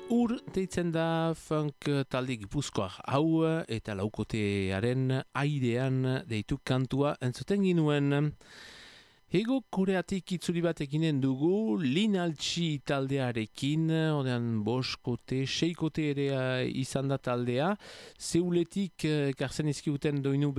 Ur deitzen da funk talde gipuzkoar hau eta laukotearen airean deitu kantua entzuten ginuen. Hego Koreatik itzuli bat eginen dugu Linaltsi taldearekin, odean boskote, seikote ere izan da taldea. Zeuletik karzen izkiuten doinu